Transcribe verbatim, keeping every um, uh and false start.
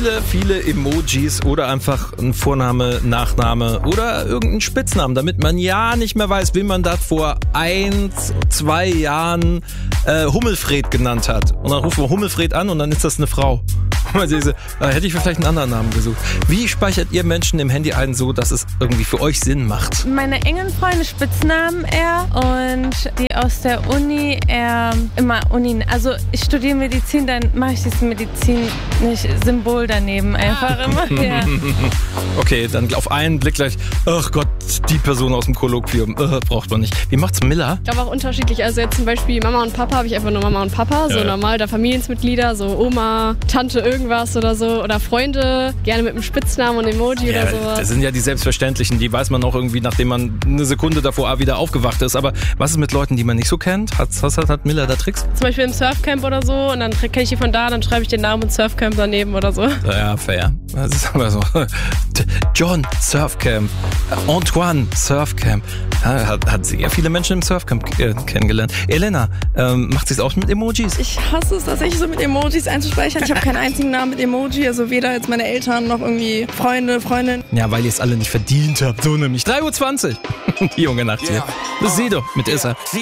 Viele, viele Emojis oder einfach ein Vorname, Nachname oder irgendein Spitznamen, damit man ja nicht mehr weiß, wie man das vor ein, zwei Jahren äh, Hummelfred genannt hat. Und dann rufen wir Hummelfred an und dann ist das eine Frau. Man sieht, äh, hätte ich vielleicht einen anderen Namen gesucht. Wie speichert ihr Menschen im Handy ein, so dass es irgendwie für euch Sinn macht? Meine engen Freunde Spitznamen eher und die aus der Uni eher immer Uni. Also ich studiere Medizin, dann mache ich dieses Medizin nicht Symbol daneben einfach immer. Ja. Okay, dann auf einen Blick gleich, ach Gott, die Person aus dem Kolloquium, äh, braucht man nicht. Wie macht's Miller? Ich glaube auch unterschiedlich. Also jetzt zum Beispiel Mama und Papa habe ich einfach nur Mama und Papa, so Ja. normal, da Familienmitglieder, so Oma, Tante irgendwas oder so oder Freunde, gerne mit einem Spitznamen und Emoji Ja, oder sowas. das sind ja die Selbstverständlichen, die weiß man auch irgendwie, nachdem man eine Sekunde davor wieder aufgewacht ist. Aber was ist mit Leuten, die man nicht so kennt? Hat, hat, hat Miller da Tricks? Zum Beispiel im Surfcamp oder so und dann kenne ich die von da, dann schreibe ich den Namen und Surfcamp daneben oder so. Ja, fair. Das ist aber so. John, Surfcamp. Antoine, Surfcamp. Ja, hat, hat sehr viele Menschen im Surfcamp äh, kennengelernt. Elena, ähm, macht sie es auch mit Emojis? Ich hasse es tatsächlich so mit Emojis einzuspeichern. Ich habe keinen einzigen Namen mit Emoji, also weder jetzt meine Eltern noch irgendwie Freunde, Freundin. Ja, weil ihr es alle nicht verdient habt. So nämlich. drei Uhr zwanzig. Die junge Nacht hier. Das ist Sido mit Issa.